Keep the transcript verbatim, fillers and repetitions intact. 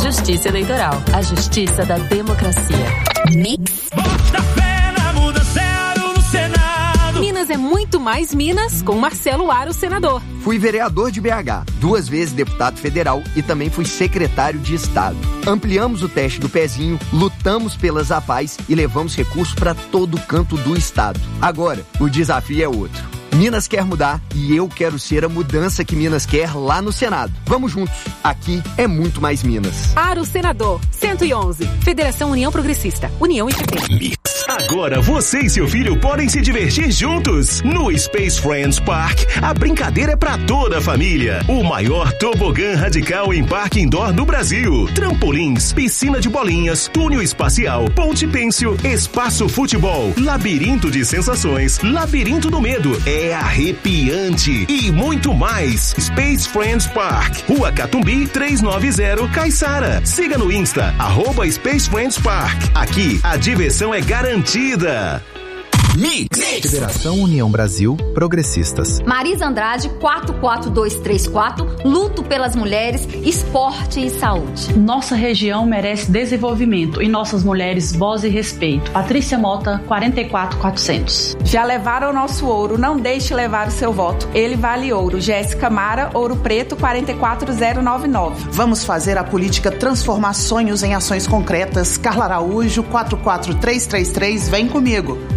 Justiça Eleitoral, a justiça da democracia. Mix. Bota fé na muda zero no Senado. Minas é muito mais Minas com Marcelo Aro, senador. Fui vereador de B H, duas vezes deputado federal e também fui secretário de Estado. Ampliamos o teste do pezinho, lutamos pelas A P A S e levamos recursos para todo canto do estado. Agora, o desafio é outro. Minas quer mudar e eu quero ser a mudança que Minas quer lá no Senado. Vamos juntos. Aqui é muito mais Minas. Aro, senador. cento e onze. Federação União Progressista. União e P P. Agora você e seu filho podem se divertir juntos. No Space Friends Park, a brincadeira é pra toda a família. O maior tobogã radical em parque indoor do Brasil. Trampolins, piscina de bolinhas, túnel espacial, ponte pêncil, espaço futebol, labirinto de sensações, labirinto do medo. É arrepiante. E muito mais. Space Friends Park. Rua Catumbi, trezentos e noventa, Caiçara. Siga no Insta, arroba Space Friends Park. Aqui, a diversão é garantida. Mix. Federação União Brasil Progressistas. Marisa Andrade, quatro quatro dois três quatro, luto pelas mulheres, esporte e saúde. Nossa região merece desenvolvimento e nossas mulheres voz e respeito. Patrícia Mota, quarenta e quatro mil e quatrocentos. Já levaram o nosso ouro, não deixe levar o seu voto. Ele vale ouro. Jéssica Mara, Ouro Preto, quarenta e quatro mil noventa e nove. Vamos fazer a política transformar sonhos em ações concretas. Carla Araújo, quatro quatro três três três, vem comigo.